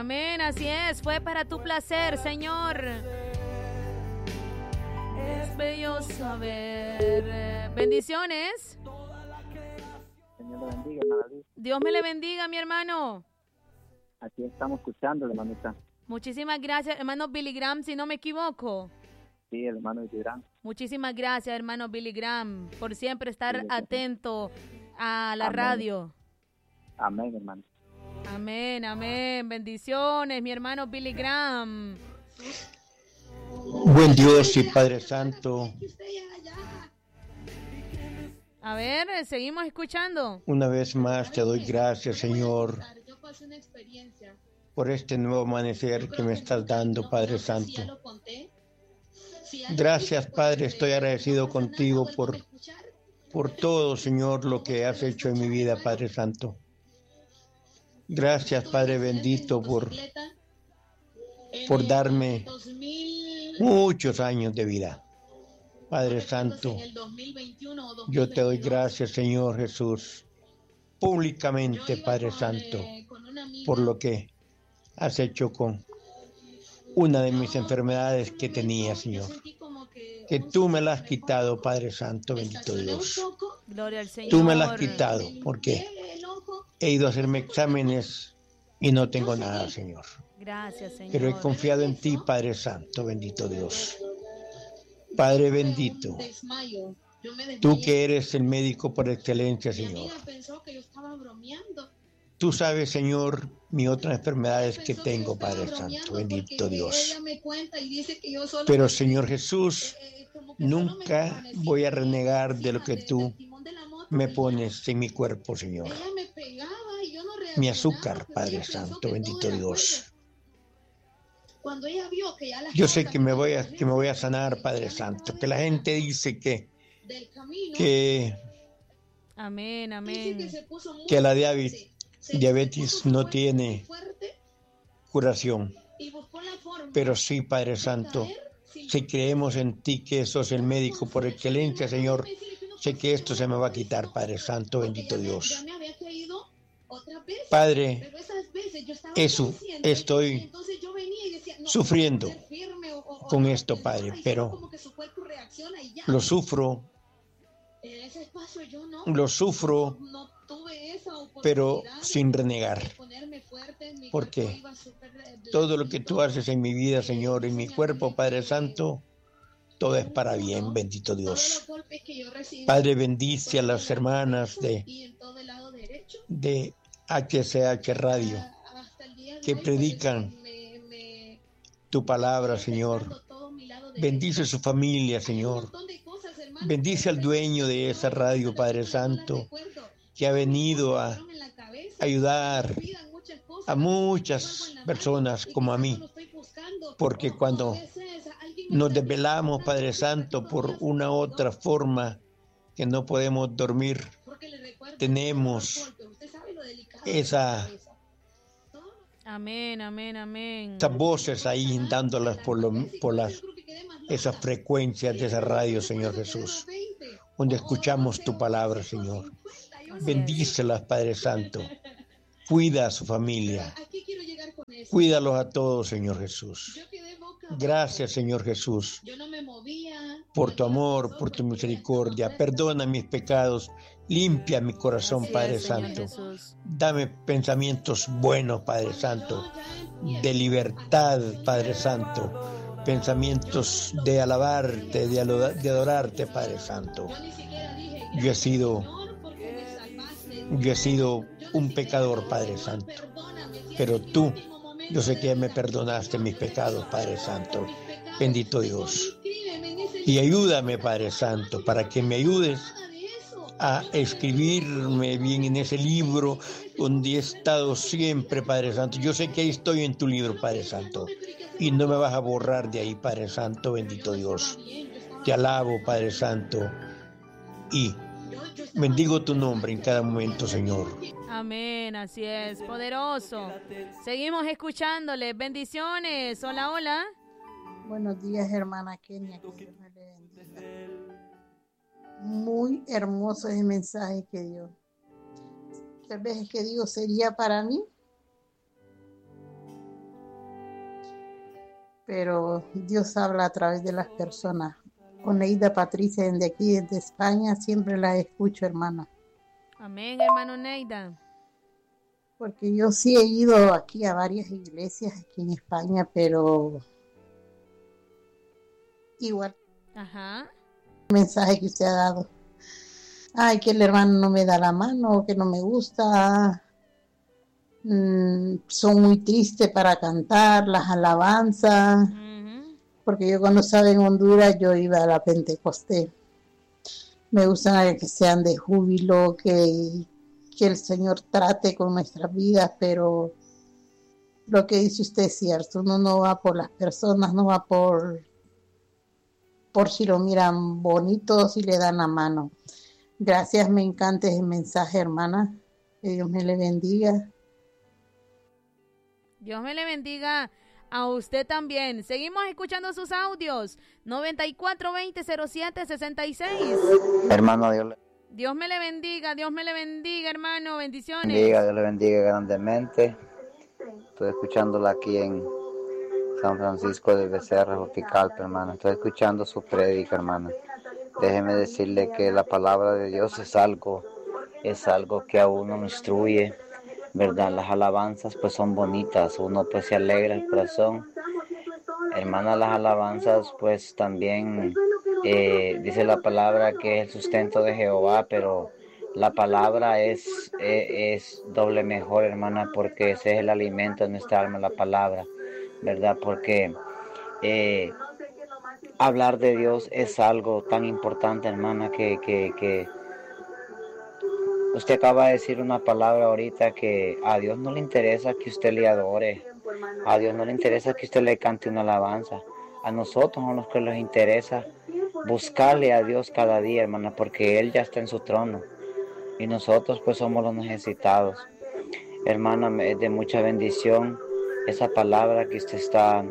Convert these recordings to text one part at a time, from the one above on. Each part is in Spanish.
Amén, así es. Fue para tu placer, Señor. Es bello saber. Bendiciones. Señor lo bendiga, hermana Liz. Dios me le bendiga, mi hermano. Aquí estamos escuchando, hermanita. Muchísimas gracias, hermano Billy Graham, si no me equivoco. Sí, el hermano Gibran. Muchísimas gracias, hermano Billy Graham, por siempre estar atento a la Amén. radio. Amén, hermano. Amén, amén. Bendiciones, mi hermano Billy Graham. Buen Dios y Padre Santo. A ver, seguimos escuchando. Una vez más te doy gracias, Señor, por este nuevo amanecer que me estás dando, Padre Santo. Gracias, Padre, estoy agradecido contigo por todo, Señor, lo que has hecho en mi vida, Padre Santo. Gracias, Padre bendito, por darme muchos años de vida. Padre Santo, yo te doy gracias, Señor Jesús, públicamente, Padre Santo, por lo que has hecho con una de mis enfermedades que tenía, Señor. Que tú me la has quitado, Padre Santo, bendito Dios. Gloria al Señor. Tú me la has quitado, porque he ido a hacerme exámenes y no tengo nada, Señor. Gracias, Señor. Pero he confiado en ti, Padre Santo, bendito Dios. Padre bendito, tú que eres el médico por excelencia, Señor. Tú sabes, Señor, mis otras enfermedades que tengo, Padre Santo, bendito Dios. Pero, Señor Jesús, nunca voy a renegar de lo que tú me pones en mi cuerpo, Señor. Mi azúcar, Padre Santo, bendito Dios. Yo sé que me voy a sanar, Padre Santo. Que la gente dice que amén, amén. Que la diabetes no tiene curación. Pero sí, Padre Santo, si creemos en ti, que sos el médico por excelencia, Señor, sé que esto se me va a quitar, Padre Santo, bendito Dios. Padre, eso estoy sufriendo con esto, Padre, pero lo sufro, pero sin renegar, porque todo lo que tú haces en mi vida, Señor, en mi cuerpo, Padre Santo, todo es para bien, bendito Dios. Padre, bendice a las hermanas de HCH Radio que predican tu palabra, Señor. Bendice su familia, Señor. Bendice al dueño de esa radio, Padre Santo, que ha venido a ayudar a muchas personas como a mí, porque cuando nos desvelamos, Padre Santo, por una u otra forma que no podemos dormir, tenemos amén, amén, amén. esas voces ahí dándolas por esas frecuencias de esa radio, Señor Jesús, donde escuchamos tu palabra, Señor. Bendícelas, Padre Santo. Cuida a su familia. Cuídalos a todos, Señor Jesús. Gracias, Señor Jesús, por tu amor, por tu misericordia. Perdona mis pecados. Limpia mi corazón, Padre Santo. Dame pensamientos buenos, Padre Santo, de libertad, Padre Santo. Pensamientos de alabarte, de adorarte, Padre Santo. Yo he sido un pecador, Padre Santo, pero tú, yo sé que ya me perdonaste mis pecados, Padre Santo. Bendito Dios. Y ayúdame, Padre Santo, para que me ayudes a escribirme bien en ese libro donde he estado siempre, Padre Santo. Yo sé que ahí estoy en tu libro, Padre Santo, y no me vas a borrar de ahí, Padre Santo, bendito Dios. Te alabo, Padre Santo, y bendigo tu nombre en cada momento, Señor. Amén, así es, poderoso. Seguimos escuchándole. Bendiciones. Hola, hola. Buenos días, hermana Kenia. Que Dios me le bendiga. Muy hermoso ese mensaje que dio. Tal vez es que digo, sería para mí. pero Dios habla a través de las personas. Oneida Patricia, desde aquí, desde España, siempre la escucho, hermana. Amén, hermano Neida. Porque yo sí he ido aquí a varias iglesias aquí en España, pero igual Ajá. el mensaje que usted ha dado. Ay, que el hermano no me da la mano, que no me gusta. Son muy tristes para cantar, las alabanzas. Porque yo cuando estaba en Honduras, yo iba a la Pentecostés. Me gusta que sean de júbilo, que el Señor trate con nuestras vidas, pero lo que dice usted es cierto, uno no va por las personas, no va por si lo miran bonito, si le dan la mano. Gracias, me encanta ese mensaje, hermana. Que Dios me le bendiga. Dios me le bendiga a usted también. Seguimos escuchando sus audios. 9420-0766. Hermano, Dios me le bendiga, hermano. Bendiciones. Dios le bendiga grandemente. Estoy escuchándola aquí en San Francisco de Becerra, Juticalpa, hermano. Estoy escuchando su prédica, hermano. Déjeme decirle que la palabra de Dios es algo que a uno instruye, ¿verdad? Las alabanzas pues son bonitas, uno pues se alegra el corazón. Hermana, las alabanzas pues también dice la palabra que es el sustento de Jehová, pero la palabra es doble mejor, hermana, porque ese es el alimento de nuestra alma, la palabra, ¿verdad? Porque hablar de Dios es algo tan importante, hermana, que usted acaba de decir una palabra ahorita que a Dios no le interesa que usted le adore, a Dios no le interesa que usted le cante una alabanza, a nosotros a los que nos interesa buscarle a Dios cada día, hermana, porque Él ya está en su trono y nosotros pues somos los necesitados. Hermana, es de mucha bendición esa palabra que usted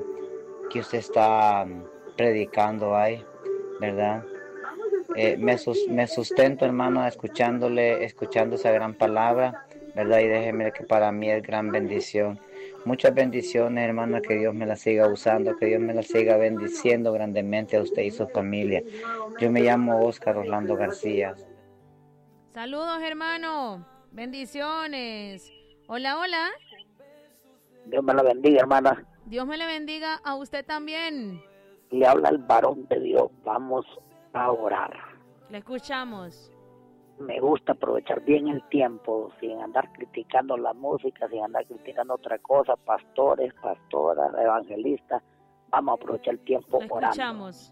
está predicando ahí, ¿verdad? Me sustento, hermano, escuchando esa gran palabra, ¿verdad? Y déjeme que para mí es gran bendición. Muchas bendiciones, hermana, que Dios me la siga usando, que Dios me la siga bendiciendo grandemente a usted y su familia. Yo me llamo Oscar Orlando García. Saludos, hermano. Bendiciones. Hola, hola. Dios me la bendiga, hermana. Dios me le bendiga a usted también. Le habla el varón de Dios. Vamos a orar. Le escuchamos. Me gusta aprovechar bien el tiempo, sin andar criticando la música, sin andar criticando otra cosa, pastores, pastoras, evangelistas. Vamos a aprovechar el tiempo orando. Escuchamos.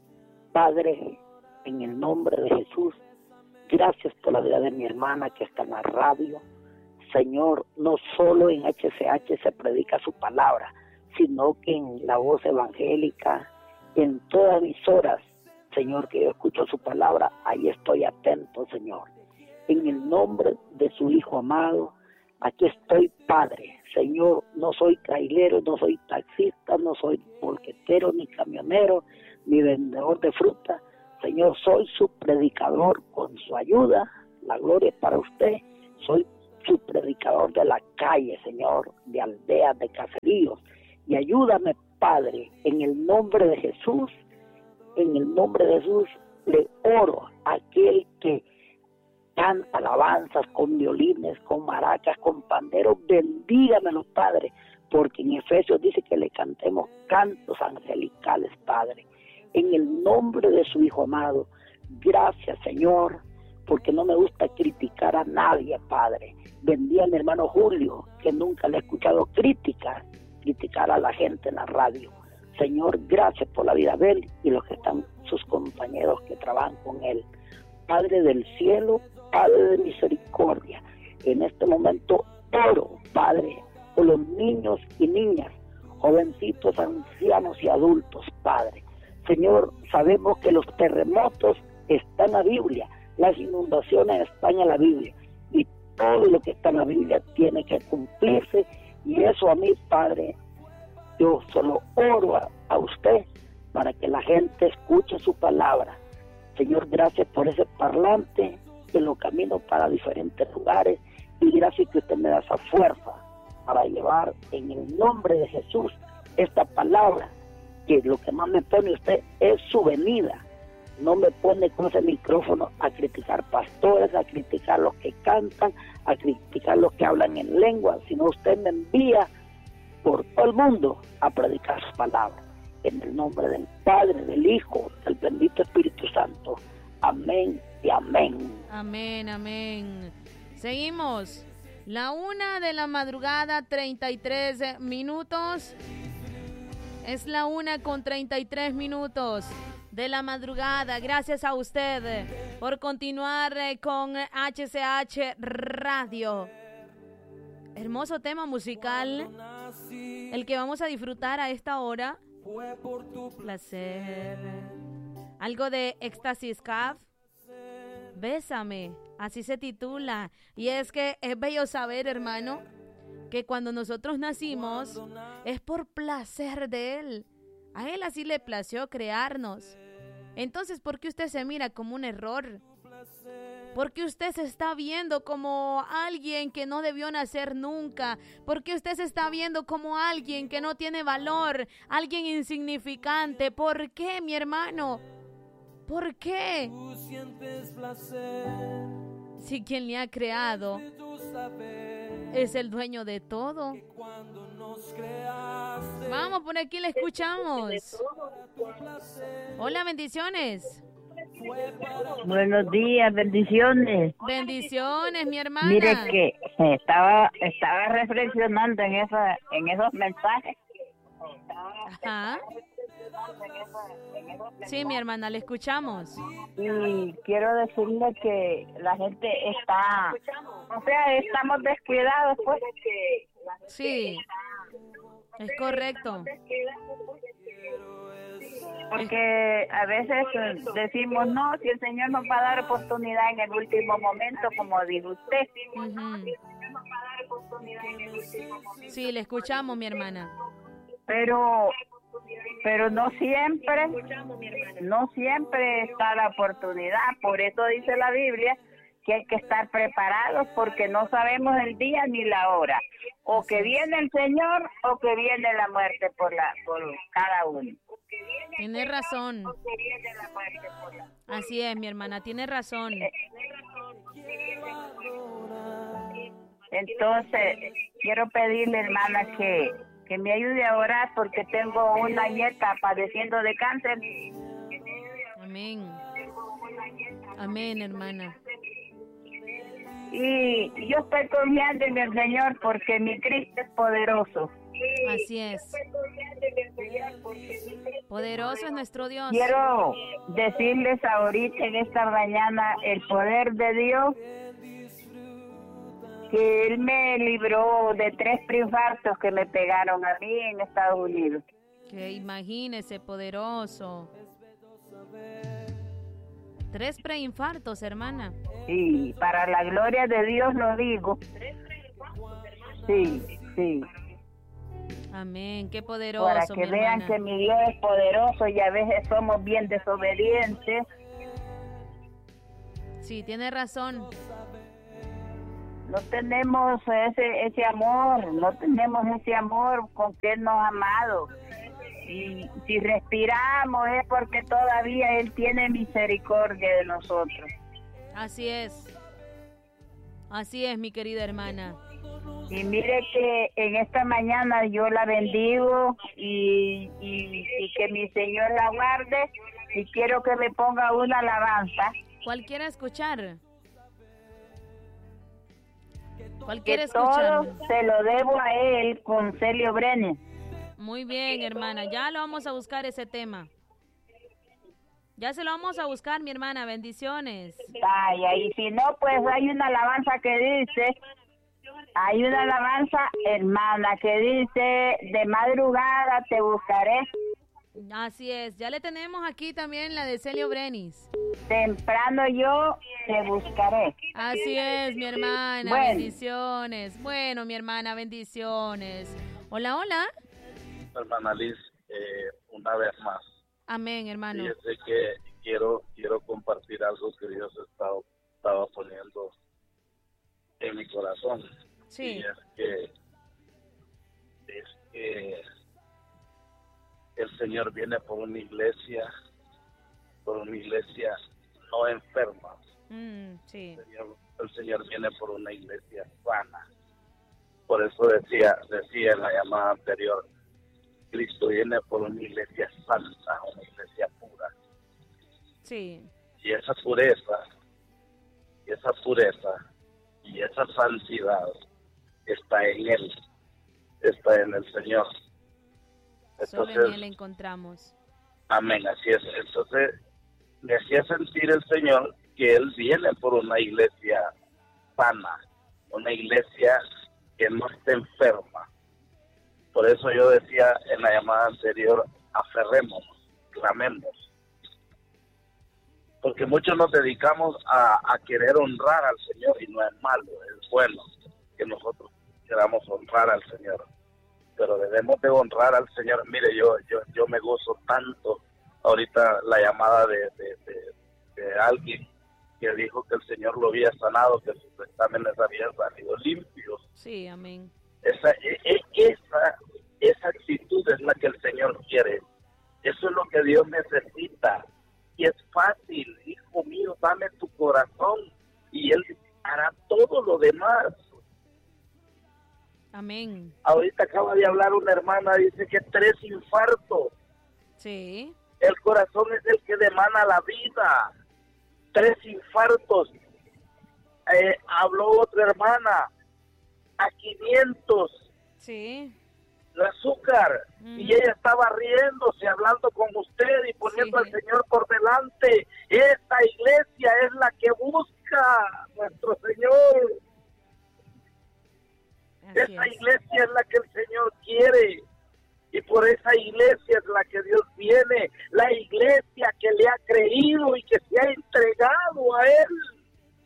Padre, en el nombre de Jesús, gracias por la vida de mi hermana que está en la radio. Señor, no solo en HCH se predica su palabra, sino que en la voz evangélica, en todas mis horas, Señor, que yo escucho su palabra, ahí estoy atento, Señor. En el nombre de su Hijo amado, aquí estoy, Padre. Señor, no soy trailero, no soy taxista, no soy bolquetero, ni camionero, ni vendedor de fruta. Señor, soy su predicador con su ayuda. La gloria es para usted. Soy su predicador de la calle, Señor, de aldeas, de caseríos. Y ayúdame, Padre, en el nombre de Jesús. En el nombre de Jesús le oro a aquel que canta alabanzas con violines, con maracas, con panderos. Bendígamelo, Padre, porque en Efesios dice que le cantemos cantos angelicales, Padre. En el nombre de su Hijo amado, gracias, Señor, porque no me gusta criticar a nadie, Padre. Bendiga a mi hermano Julio, que nunca le he escuchado criticar a la gente en la radio. Señor, gracias por la vida de él y los que están sus compañeros que trabajan con él. Padre del cielo, Padre de misericordia, en este momento oro, Padre, por los niños y niñas, jovencitos, ancianos y adultos, Padre. Señor, sabemos que los terremotos están en la Biblia, las inundaciones en España en la Biblia, y todo lo que está en la Biblia tiene que cumplirse, y eso a mí, Padre, yo solo oro a usted para que la gente escuche su palabra. Señor, gracias por ese parlante que lo camino para diferentes lugares, y gracias que usted me da esa fuerza para llevar en el nombre de Jesús esta palabra que lo que más me pone usted es su venida. No me pone con ese micrófono a criticar pastores, a criticar los que cantan, a criticar los que hablan en lengua, sino usted me envía por todo el mundo a predicar su palabra. En el nombre del Padre, del Hijo, del bendito Espíritu Santo. Amén y amén. Amén, amén. Seguimos. 1:00 a.m, 33 minutos. Es 1:33 de la madrugada. Gracias a usted por continuar con HCH Radio. Hermoso tema musical, el que vamos a disfrutar a esta hora. Placer. Algo de Éxtasis Caf. Bésame, así se titula. Y es que es bello saber, hermano, que cuando nosotros nacimos es por placer de Él. A Él así le plació crearnos. Entonces, ¿por qué usted se mira como un error? ¿Por qué usted se está viendo como alguien que no debió nacer nunca? ¿Por qué usted se está viendo como alguien que no tiene valor? Alguien insignificante. ¿Por qué, mi hermano? ¿Por qué? Si quien le ha creado es el dueño de todo. Vamos, por aquí le escuchamos. Hola, bendiciones. Buenos días, bendiciones. Bendiciones, mi hermana. Mire que estaba reflexionando en esos mensajes. Ajá. Sí, mi hermana, le escuchamos. Y quiero decirle que la gente estamos descuidados, pues. Sí, es correcto. Porque a veces decimos, no, si el Señor nos va a dar oportunidad en el último momento, como dijo usted. Uh-huh. Sí, le escuchamos, mi hermana. Pero no siempre está la oportunidad. Por eso dice la Biblia que hay que estar preparados, porque no sabemos el día ni la hora. O que viene el Señor o que viene la muerte por cada uno. Tiene razón. Así es, mi hermana, tiene razón. Entonces, quiero pedirle, hermana, que me ayude a orar porque tengo una nieta padeciendo de cáncer. Amén. Amén, hermana. Y yo estoy confiando en el Señor porque mi Cristo es poderoso. Así es. Poderoso es nuestro Dios. Quiero decirles ahorita en esta mañana el poder de Dios, que Él me libró de 3 preinfartos que me pegaron a mí en Estados Unidos. Que imagínese, poderoso. 3 preinfartos, hermana. Sí, para la gloria de Dios lo digo. Sí. Amén, qué poderoso, para que vean que mi Dios es poderoso y a veces somos bien desobedientes. Sí, tiene razón. No tenemos ese amor, con que Él nos ha amado. Y si respiramos es porque todavía Él tiene misericordia de nosotros. Así es, mi querida hermana. Y mire que en esta mañana yo la bendigo y que mi Señor la guarde, y quiero que me ponga una alabanza. ¿Cuál quiere escuchar? Que todo se lo debo a Él con Celio Brenes. Muy bien, hermana, ya lo vamos a buscar ese tema. Ya se lo vamos a buscar, mi hermana, bendiciones. Vaya, y si no, pues hay una alabanza que dice... Hay una alabanza, hermana, que dice, de madrugada te buscaré. Así es, ya le tenemos aquí también la de Celio Brenis. Temprano yo te buscaré. Así es, mi hermana, bueno. Bendiciones. Bueno, mi hermana, bendiciones. Hola. Hermana Liz, una vez más. Amén, hermano. Fíjese que quiero compartir algo que Dios estaba poniendo en mi corazón. Sí. Y es que el Señor viene por una iglesia no enferma. Sí. El Señor viene por una iglesia sana. Por eso decía en la llamada anterior, Cristo viene por una iglesia santa, una iglesia pura. Sí. Y esa pureza y esa santidad está en Él, está en el Señor. Solo en Él encontramos. Amén, así es. Entonces, me hacía sentir el Señor que Él viene por una iglesia sana, una iglesia que no esté enferma. Por eso yo decía en la llamada anterior, aferrémonos, clamemos. Porque muchos nos dedicamos a querer honrar al Señor y no es malo, es bueno que nosotros queramos honrar al Señor. Pero debemos de honrar al Señor. Mire, yo me gozo tanto ahorita la llamada de alguien que dijo que el Señor lo había sanado, que sus exámenes habían salido limpios. Sí, amén. Esa actitud es la que el Señor quiere. Eso es lo que Dios necesita. Y es fácil, hijo mío, dame tu corazón y Él hará todo lo demás. Amén. Ahorita acaba de hablar una hermana, dice que 3 infartos. Sí. El corazón es el que demanda la vida. 3 infartos. Habló otra hermana, a 500. Sí. El azúcar. Y ella estaba riéndose, hablando con usted y poniendo al Señor por delante. Esta iglesia es la que busca a nuestro Señor. Esa iglesia es la que el Señor quiere. Y por esa iglesia es la que Dios viene. La iglesia que le ha creído y que se ha entregado a Él.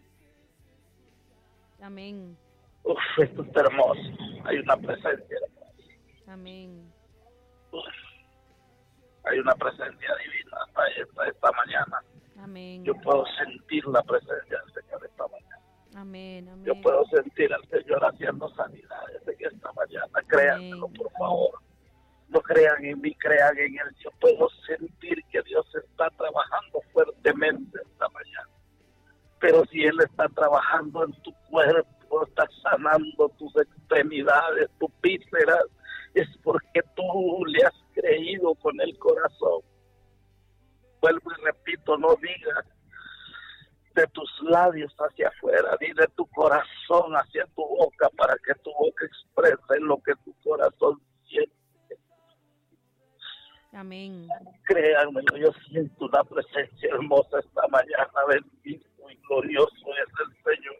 Amén. Uf, esto está hermoso. Hay una presencia. Amén. Uf, hay una presencia divina esta mañana. Amén. Yo puedo sentir la presencia del Señor esta mañana. Amén, amén. Yo puedo sentir al Señor haciendo sanidades en esta mañana. Créanmelo, por favor. No crean en mí, crean en Él. Yo puedo sentir que Dios está trabajando fuertemente esta mañana. Pero si Él está trabajando en tu cuerpo, está sanando tus extremidades, tus vísceras, es porque tú le has creído con el corazón. Vuelvo y repito, no digas de tus labios hacia afuera, ni de tu corazón hacia tu boca, para que tu boca exprese lo que tu corazón siente. Amén. Créanme, yo siento una presencia hermosa esta mañana. Bendito y glorioso es el Señor.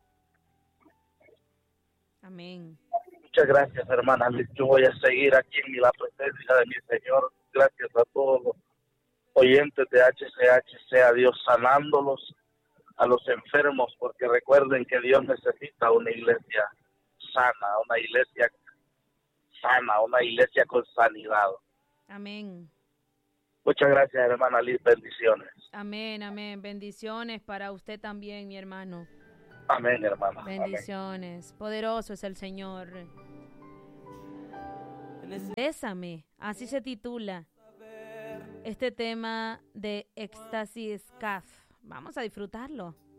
Amén. Muchas gracias, hermana. Yo voy a seguir aquí en la presencia de mi Señor. Gracias a todos los oyentes de HCH, sea Dios sanándolos, a los enfermos, porque recuerden que Dios necesita una iglesia sana, una iglesia con sanidad. Amén. Muchas gracias, hermana Liz. Bendiciones. Amén, amén. Bendiciones para usted también, mi hermano. Amén, hermana. Bendiciones. Amén. Poderoso es el Señor. Bésame, así se titula este tema de Éxtasis CAF. Vamos a disfrutarlo.